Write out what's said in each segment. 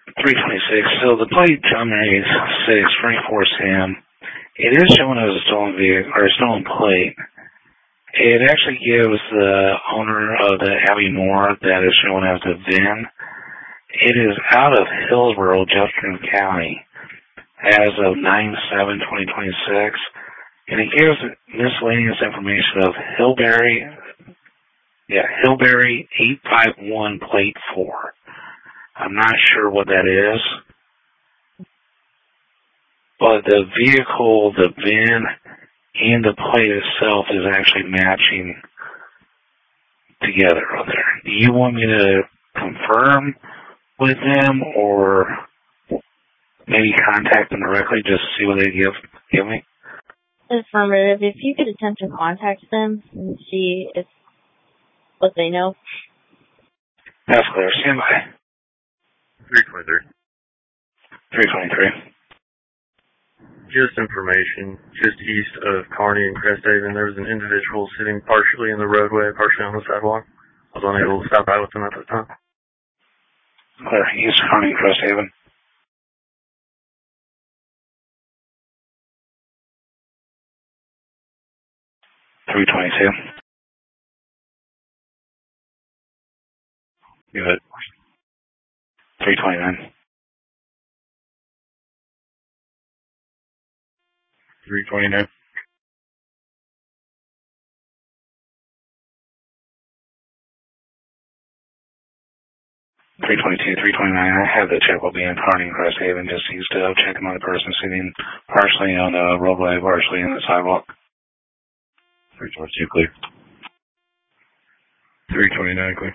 326. So the plate terminates 624 Sam. It is showing as a stolen vehicle or a stolen plate. It actually gives the owner of the Abbey Moore that is shown as the VIN. It is out of Hillsborough, Jefferson County, as of 9/7/2026, and it gives miscellaneous information of Hillberry 851 plate 4. I'm not sure what that is, but the vehicle, the VIN, and the plate itself is actually matching together on there. Do you want me to confirm with them or maybe contact them directly just to see what they give me? Affirmative. If you could attempt to contact them and see what they know. That's clear. Stand by. 323. 323. Just information, just east of Kearney and Cresthaven, there was an individual sitting partially in the roadway, partially on the sidewalk. I was unable to stop by with him at the time. Clear. East Kearney and Cresthaven. 322. Go ahead. 329. 329. 322, 329. I have the check will be in Kearney and Cresthaven, just used to check on the person sitting partially on the roadway, partially on the sidewalk. 322 clear. 329 clear.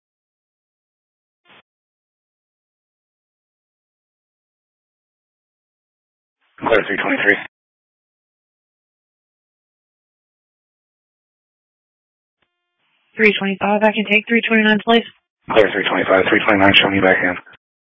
Clear 323. 325, I can take 329, please. Clear 325, 329, show me back in.